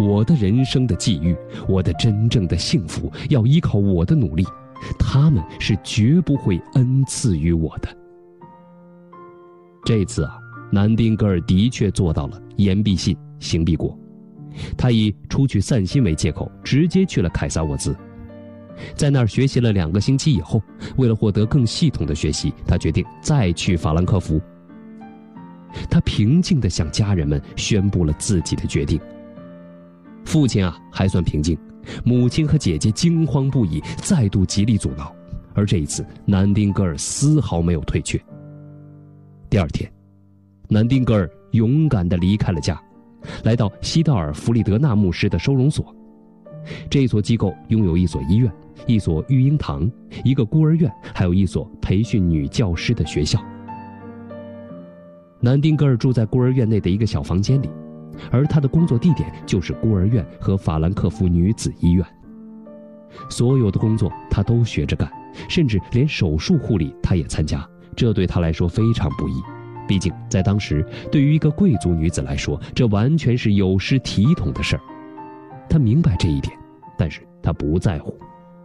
我的人生的际遇，我的真正的幸福要依靠我的努力，他们是绝不会恩赐于我的。这次南丁格尔的确做到了言必信，行必果。他以出去散心为借口，直接去了凯撒沃兹。在那儿学习了2个星期以后，为了获得更系统的学习，他决定再去法兰克福。他平静地向家人们宣布了自己的决定。父亲还算平静，母亲和姐姐惊慌不已，再度极力阻挠，而这一次南丁格尔丝毫没有退却。第2天，南丁格尔勇敢地离开了家，来到西道尔弗里德纳牧师的收容所。这所机构拥有一所医院、一所育婴堂、一个孤儿院，还有一所培训女教师的学校。南丁格尔住在孤儿院内的一个小房间里，而他的工作地点就是孤儿院和法兰克福女子医院。所有的工作他都学着干，甚至连手术护理他也参加，这对他来说非常不易。毕竟在当时，对于一个贵族女子来说，这完全是有失体统的事儿。他明白这一点，但是他不在乎。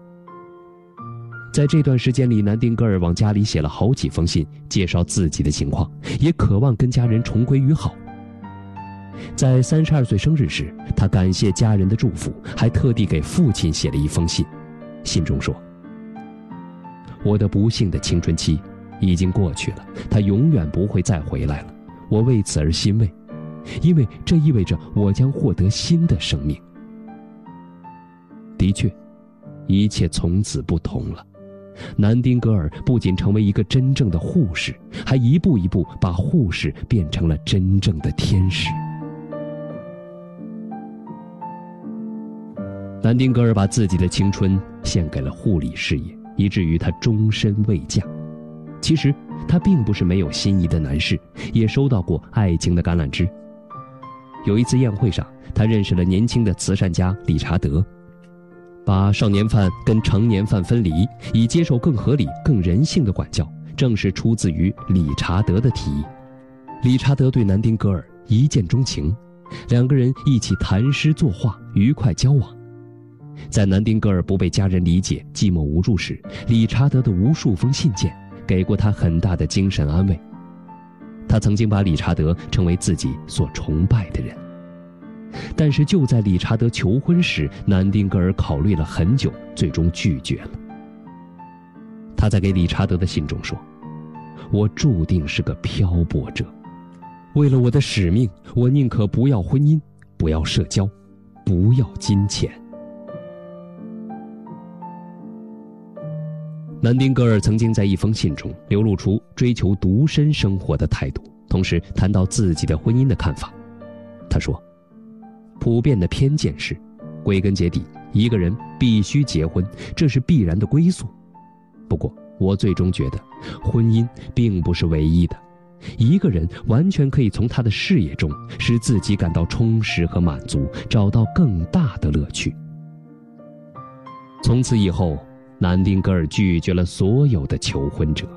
在这段时间里，南丁格尔往家里写了好几封信，介绍自己的情况，也渴望跟家人重归于好。在32岁生日时，他感谢家人的祝福，还特地给父亲写了一封信。信中说：我的不幸的青春期已经过去了，它永远不会再回来了，我为此而欣慰，因为这意味着我将获得新的生命。的确，一切从此不同了。南丁格尔不仅成为一个真正的护士，还一步一步把护士变成了真正的天使。南丁格尔把自己的青春献给了护理事业，以至于他终身未嫁。其实他并不是没有心仪的男士，也收到过爱情的橄榄枝。有一次宴会上，他认识了年轻的慈善家理查德，把少年犯跟成年犯分离，以接受更合理、更人性的管教，正是出自于理查德的提议。理查德对南丁格尔一见钟情，2个人一起谈诗作画，愉快交往。在南丁格尔不被家人理解、寂寞无助时，理查德的无数封信件给过他很大的精神安慰。他曾经把理查德称为自己所崇拜的人。但是就在理查德求婚时，南丁格尔考虑了很久，最终拒绝了。他在给理查德的信中说：我注定是个漂泊者，为了我的使命，我宁可不要婚姻，不要社交，不要金钱。南丁格尔曾经在一封信中流露出追求独身生活的态度，同时谈到自己的婚姻的看法。他说：普遍的偏见是，归根结底，一个人必须结婚，这是必然的归宿。不过，我最终觉得，婚姻并不是唯一的。一个人完全可以从他的事业中使自己感到充实和满足，找到更大的乐趣。从此以后，南丁格尔拒绝了所有的求婚者。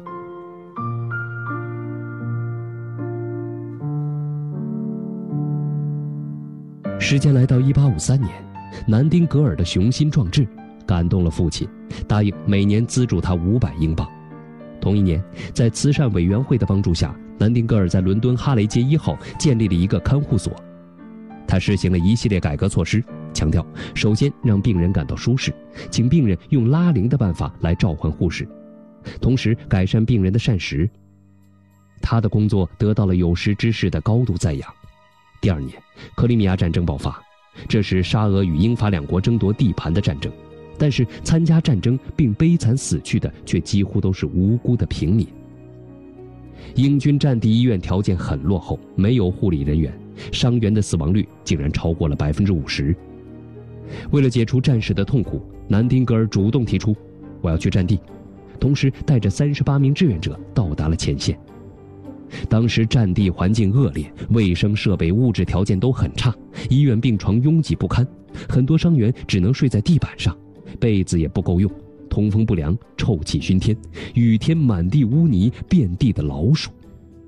时间来到1853年，南丁格尔的雄心壮志感动了父亲，答应每年资助他500英镑。同一年，在慈善委员会的帮助下，南丁格尔在伦敦哈雷街1号建立了一个看护所。他实行了一系列改革措施，强调首先让病人感到舒适，请病人用拉铃的办法来召唤护士，同时改善病人的膳食。他的工作得到了有识之士的高度赞扬。第2年，克里米亚战争爆发，这是沙俄与英法2国争夺地盘的战争，但是参加战争并悲惨死去的却几乎都是无辜的平民。英军战地医院条件很落后，没有护理人员，伤员的死亡率竟然超过了50%。为了解除战士的痛苦，南丁格尔主动提出我要去战地，同时带着38名志愿者到达了前线。当时战地环境恶劣，卫生设备物质条件都很差，医院病床拥挤不堪，很多伤员只能睡在地板上，被子也不够用，通风不良，臭气熏天，雨天满地污泥，遍地的老鼠。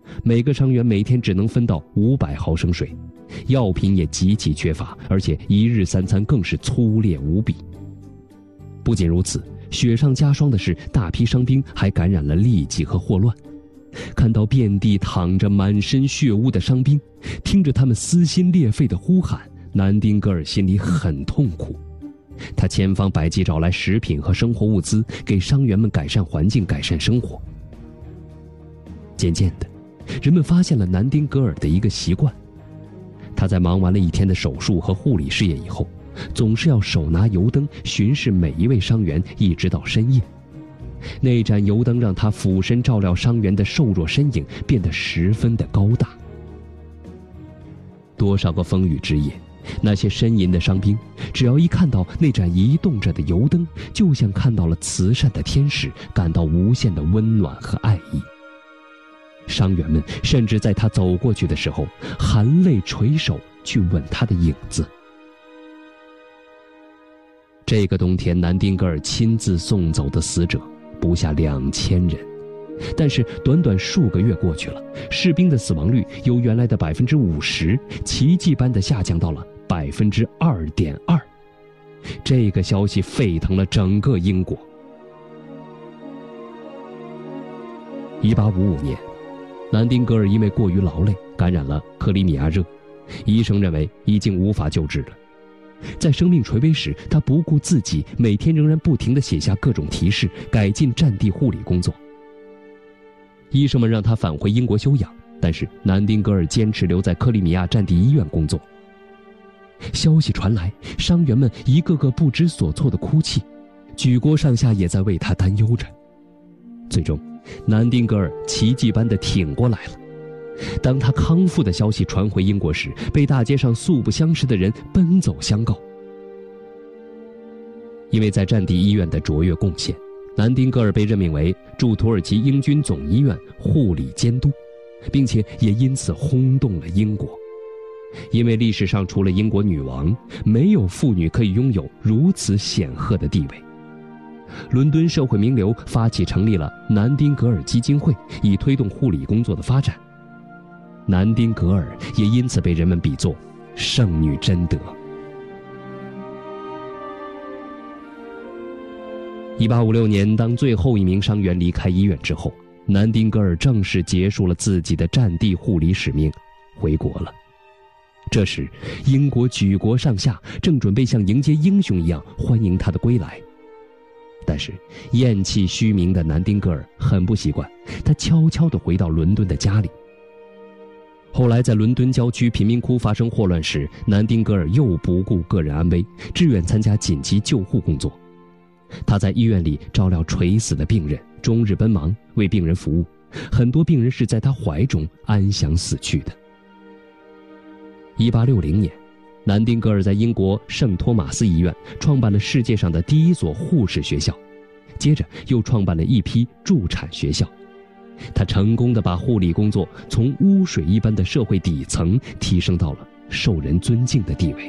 每个伤员每天只能分到500毫升水，药品也极其缺乏，而且一日3餐更是粗劣无比。不仅如此，雪上加霜的是，大批伤兵还感染了痢疾和霍乱。看到遍地躺着满身血污的伤兵，听着他们撕心裂肺的呼喊，南丁格尔心里很痛苦。他千方百计找来食品和生活物资，给伤员们改善环境、改善生活。渐渐的，人们发现了南丁格尔的一个习惯，他在忙完了一天的手术和护理事业以后，总是要手拿油灯巡视每一位伤员，一直到深夜。那盏油灯让他俯身照料伤员的瘦弱身影变得十分的高大。多少个风雨之夜，那些呻吟的伤兵，只要一看到那盏移动着的油灯，就像看到了慈善的天使，感到无限的温暖和爱意。伤员们甚至在他走过去的时候，含泪垂手去吻他的影子。这个冬天，南丁格尔亲自送走的死者不下2000人，但是短短数个月过去了，士兵的死亡率由原来的50%奇迹般的下降到了2.2%。这个消息沸腾了整个英国。1855年，南丁格尔因为过于劳累，感染了克里米亚热，医生认为已经无法救治了。在生命垂危时，他不顾自己，每天仍然不停地写下各种提示，改进战地护理工作。医生们让他返回英国休养，但是南丁格尔坚持留在克里米亚战地医院工作。消息传来，伤员们一个个不知所措地哭泣，举国上下也在为他担忧着。最终，南丁格尔奇迹般地挺过来了。当他康复的消息传回英国时，被大街上素不相识的人奔走相告。因为在战地医院的卓越贡献，南丁格尔被任命为驻土耳其英军总医院护理监督，并且也因此轰动了英国。因为历史上除了英国女王，没有妇女可以拥有如此显赫的地位。伦敦社会名流发起成立了南丁格尔基金会，以推动护理工作的发展。南丁格尔也因此被人们比作圣女贞德。1856年，当最后一名伤员离开医院之后，南丁格尔正式结束了自己的战地护理使命，回国了。这时，英国举国上下正准备像迎接英雄一样欢迎他的归来。但是厌气虚名的南丁格尔很不习惯，他悄悄地回到伦敦的家里。后来在伦敦郊区贫民窟发生霍乱时，南丁格尔又不顾个人安危，志愿参加紧急救护工作。他在医院里照料垂死的病人，终日奔忙，为病人服务。很多病人是在他怀中安详死去的。1860年，南丁格尔在英国圣托马斯医院创办了世界上的第一所护士学校，接着又创办了一批助产学校。他成功地把护理工作从污水一般的社会底层提升到了受人尊敬的地位。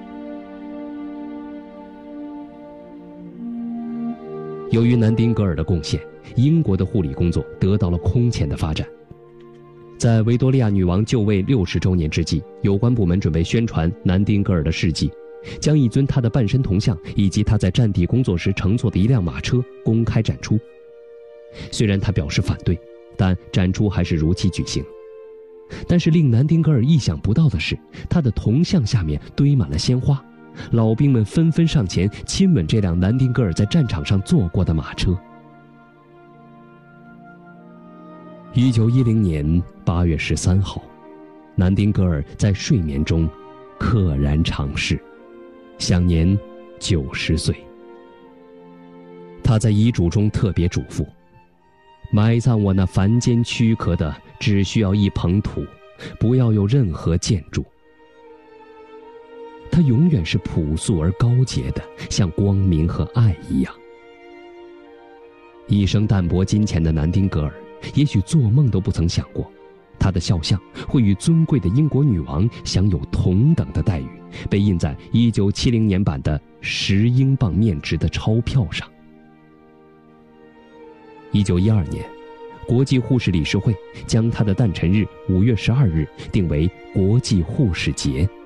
由于南丁格尔的贡献，英国的护理工作得到了空前的发展。在维多利亚女王就位60周年之际，有关部门准备宣传南丁格尔的事迹，将一尊他的半身铜像以及他在战地工作时乘坐的一辆马车公开展出。虽然他表示反对，但展出还是如期举行。但是令南丁格尔意想不到的是，他的铜像下面堆满了鲜花，老兵们纷纷上前亲吻这辆南丁格尔在战场上坐过的马车。1910年8月13号，南丁格尔在睡眠中溘然长逝，享年90岁。他在遗嘱中特别嘱咐：埋葬我那凡间躯壳的只需要一捧土，不要有任何建筑。它永远是朴素而高洁的，像光明和爱一样。一生淡泊金钱的南丁格尔，也许做梦都不曾想过，他的肖像会与尊贵的英国女王享有同等的待遇，被印在1970年版的10英镑面值的钞票上。1912年， 国际护士理事会将他的诞辰日5月12日定为国际护士节。